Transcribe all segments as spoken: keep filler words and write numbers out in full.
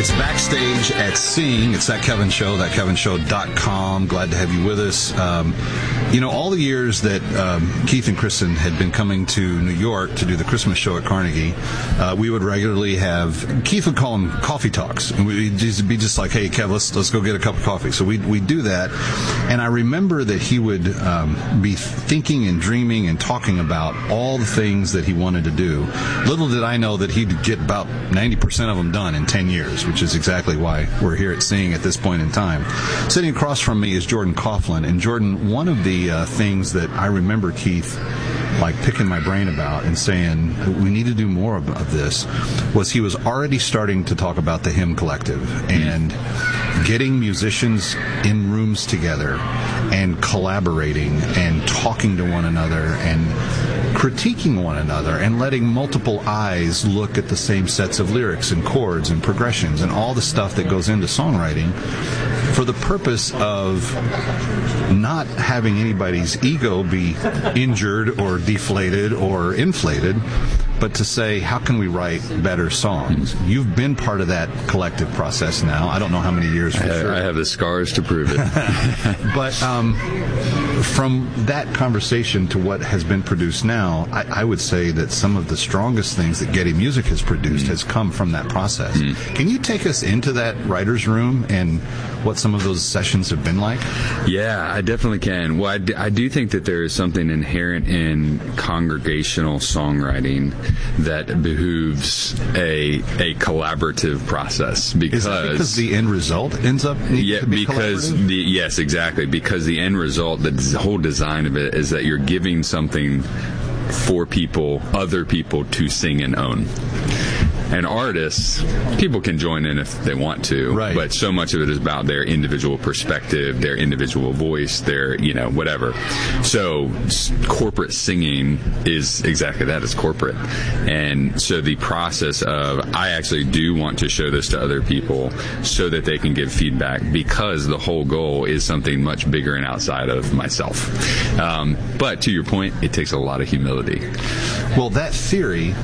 It's Backstage at Sing. It's That Kevin Show, that kevin show dot com. Glad to have you with us. Um, you know, all the years that um, Keith and Kristen had been coming to New York to do the Christmas show at Carnegie, uh, we would regularly have, Keith would call them coffee talks. And we'd just be just like, hey, Kev, let's, let's go get a cup of coffee. So we'd, we'd do that. And I remember that he would um, be thinking and dreaming and talking about all the things that he wanted to do. Little did I know that he'd get about ninety percent of them done in ten years, which is exactly why we're here at Sing at this point in time. Sitting across from me is Jordan Coughlin. And Jordan, one of the uh, things that I remember Keith like picking my brain about and saying we need to do more of, of this was he was already starting to talk about the Hymn Collective and getting musicians in rooms together and collaborating and talking to one another and critiquing one another and letting multiple eyes look at the same sets of lyrics and chords and progressions and all the stuff that goes into songwriting for the purpose of not having anybody's ego be injured or deflated or inflated, but to say, how can we write better songs? You've been part of that collective process now. I don't know how many years for I, sure. I have the scars to prove it. But um, from that conversation to what has been produced now, I, I would say that some of the strongest things that Getty Music has produced mm. has come from that process. Mm. Can you take us into that writer's room and what some of those sessions have been like? Yeah, I definitely can. Well, I, d- I do think that there is something inherent in congregational songwriting that behooves a a collaborative process because is that because the end result ends up needing yeah to be because collaborative? the yes exactly because the end result, the whole design of it is that you're giving something for people, other people to sing and own. And artists, people can join in if they want to, right. But so much of it is about their individual perspective, their individual voice, their, you know, whatever. So s- corporate singing is exactly that, it's corporate. And so the process of, I actually do want to show this to other people so that they can give feedback because the whole goal is something much bigger and outside of myself. Um, but to your point, it takes a lot of humility. Well, that theory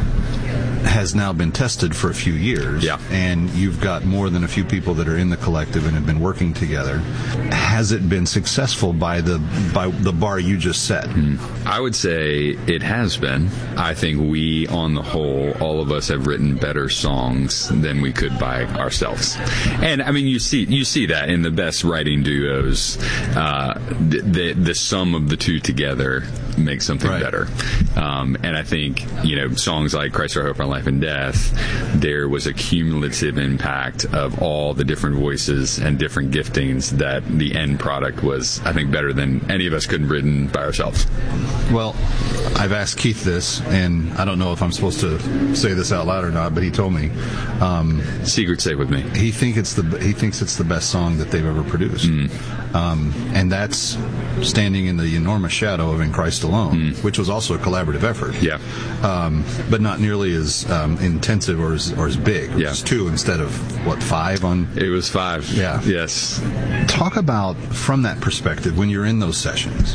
has now been tested for a few years, yeah. And you've got more than a few people that are in the collective and have been working together. Has it been successful by the by the bar you just set? Mm. I would say it has been. I think we, on the whole, all of us have written better songs than we could by ourselves. And I mean, you see you see that in the best writing duos. Uh, the, the the sum of the two together makes something right. better. Um, and I think, you know, songs like Christ Our Hope, Our Life and Death, there was a cumulative impact of all the different voices and different giftings that the end product was, I think, better than any of us could have written by ourselves. Well, I've asked Keith this, and I don't know if I'm supposed to say this out loud or not, but he told me um, secret safe with me. He think it's the he thinks it's the best song that they've ever produced, mm. um, and that's standing in the enormous shadow of In Christ Alone, mm. which was also a collaborative effort. Yeah, um, but not nearly as um, intensive or as or as big. It yeah. was two instead of what five on. It was five. Yeah. Yes. Talk about from that perspective when you're in those sessions,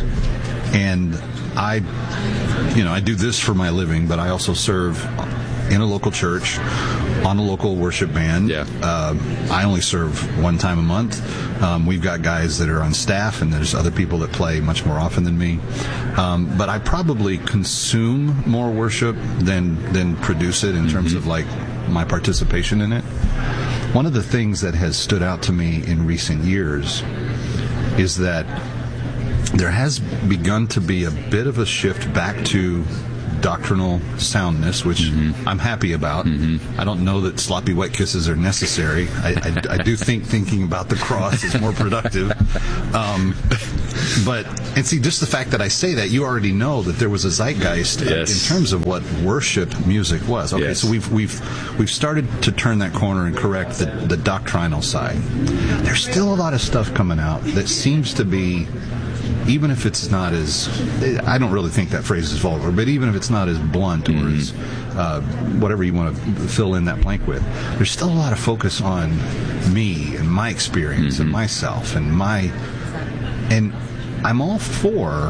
and I, you know, I do this for my living, but I also serve in a local church, on a local worship band. Yeah. Uh, I only serve one time a month. Um, we've got guys that are on staff, and there's other people that play much more often than me. Um, but I probably consume more worship than than produce it in mm-hmm. terms of like my participation in it. One of the things that has stood out to me in recent years is that there has begun to be a bit of a shift back to doctrinal soundness, which mm-hmm. I'm happy about. Mm-hmm. I don't know that sloppy wet kisses are necessary. I, I, I do think thinking about the cross is more productive. Um, but, and see, just the fact that I say that, you already know that there was a zeitgeist yes. in terms of what worship music was. Okay, yes. so we've we've we've started to turn that corner and correct the, the doctrinal side. There's still a lot of stuff coming out that seems to be, even if it's not as, I don't really think that phrase is vulgar, but even if it's not as blunt mm-hmm. or as uh, whatever you want to fill in that blank with, there's still a lot of focus on me and my experience mm-hmm. and myself and my, and I'm all for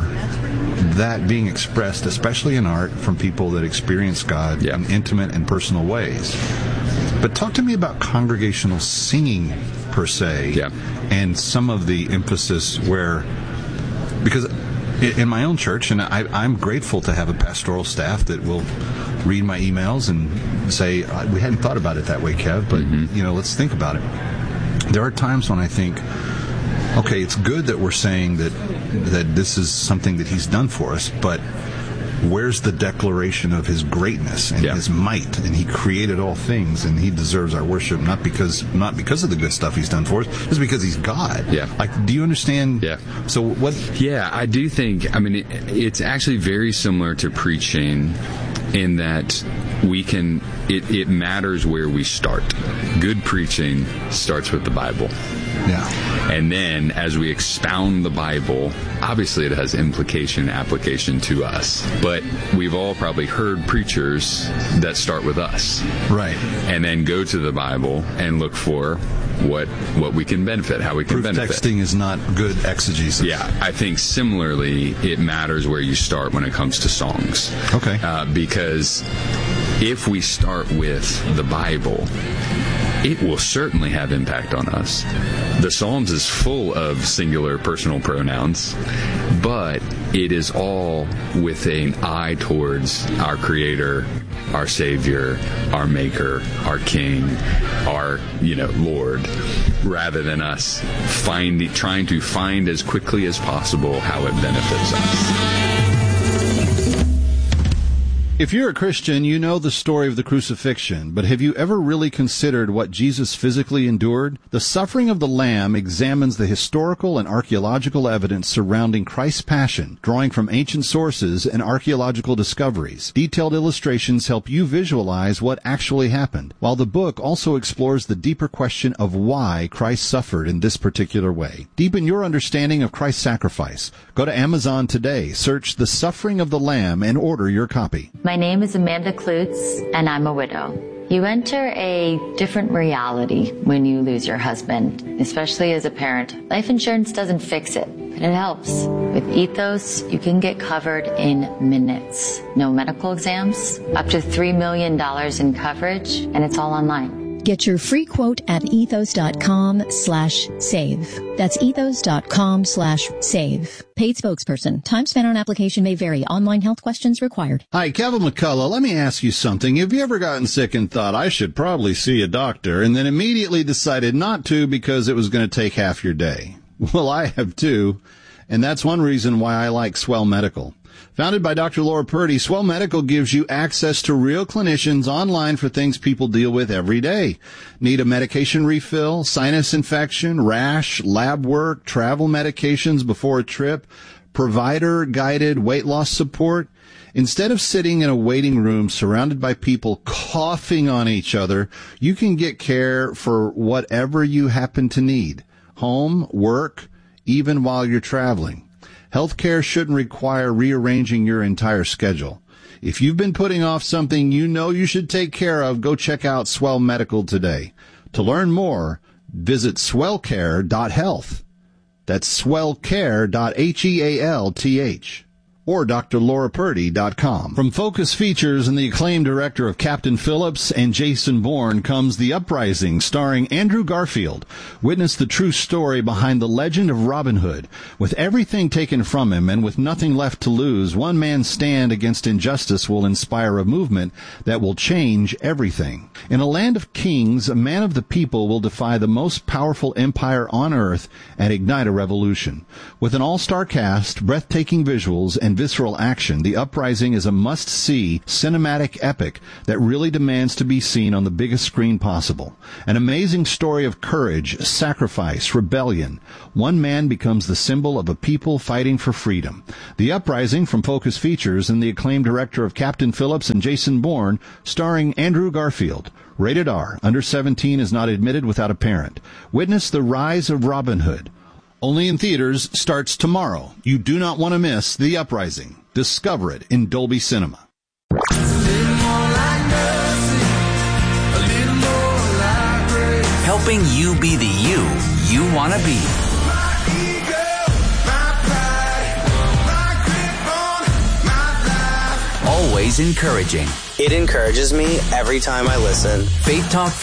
that being expressed, especially in art, from people that experience God yeah. in intimate and personal ways. But talk to me about congregational singing per se, yeah. and some of the emphasis where, because in my own church, and I, I'm grateful to have a pastoral staff that will read my emails and say, we hadn't thought about it that way, Kev, but mm-hmm. you know, let's think about it. There are times when I think, okay, it's good that we're saying that that this is something that he's done for us, but where's the declaration of his greatness and yeah. his might? And he created all things, and he deserves our worship, not because not because of the good stuff he's done for us, just because he's God. Yeah. Like, do you understand? Yeah. So what? Yeah, I do think. I mean, it, it's actually very similar to preaching in that we can. It, it matters where we start. Good preaching starts with the Bible. Yeah. And then as we expound the Bible, obviously it has implication, application to us. But we've all probably heard preachers that start with us. Right. And then go to the Bible and look for what what we can benefit, how we can Proof benefit. Texting is not good exegesis. Yeah. I think similarly, it matters where you start when it comes to songs. Okay. Uh, because if we start with the Bible, it will certainly have impact on us. The Psalms is full of singular personal pronouns, but it is all with an eye towards our Creator, our Savior, our Maker, our King, our, you know, Lord, rather than us finding, trying to find as quickly as possible how it benefits us. If you're a Christian, you know the story of the crucifixion, but have you ever really considered what Jesus physically endured? The Suffering of the Lamb examines the historical and archaeological evidence surrounding Christ's passion, drawing from ancient sources and archaeological discoveries. Detailed illustrations help you visualize what actually happened, while the book also explores the deeper question of why Christ suffered in this particular way. Deepen your understanding of Christ's sacrifice. Go to Amazon today, search The Suffering of the Lamb, and order your copy. My name is Amanda Klutz, and I'm a widow. You enter a different reality when you lose your husband, especially as a parent. Life insurance doesn't fix it, but it helps. With Ethos, you can get covered in minutes. No medical exams, up to three million dollars in coverage, and it's all online. Get your free quote at ethos.com slash save. That's ethos.com slash save. Paid spokesperson. Time spent on application may vary. Online health questions required. Hi, Kevin McCullough. Let me ask you something. Have you ever gotten sick and thought, I should probably see a doctor, and then immediately decided not to because it was going to take half your day? Well, I have too, and that's one reason why I like Swell Medical. Founded by Doctor Laura Purdy, Swell Medical gives you access to real clinicians online for things people deal with every day. Need a medication refill, sinus infection, rash, lab work, travel medications before a trip, provider-guided weight loss support? Instead of sitting in a waiting room surrounded by people coughing on each other, you can get care for whatever you happen to need. Home, work, even while you're traveling. Healthcare shouldn't require rearranging your entire schedule. If you've been putting off something you know you should take care of, go check out Swell Medical today. To learn more, visit swell care dot health. That's swell care dot health. Or D R Laura Purdy dot com. From Focus Features and the acclaimed director of Captain Phillips and Jason Bourne comes The Uprising, starring Andrew Garfield. Witness the true story behind the legend of Robin Hood. With everything taken from him and with nothing left to lose, one man's stand against injustice will inspire a movement that will change everything. In a land of kings, a man of the people will defy the most powerful empire on earth and ignite a revolution. With an all-star cast, breathtaking visuals, and visceral action, The Uprising is a must-see cinematic epic that really demands to be seen on the biggest screen possible. An amazing story of courage, sacrifice, rebellion. One man becomes the symbol of a people fighting for freedom. The Uprising from Focus Features and the acclaimed director of Captain Phillips and Jason Bourne, starring Andrew Garfield. Rated R. Under seventeen is not admitted without a parent. Witness the rise of Robin Hood. Only in theaters, starts tomorrow. You do not want to miss The Uprising. Discover it in Dolby Cinema. Helping you be the you you want to be. Always encouraging. It encourages me every time I listen. Faith Talk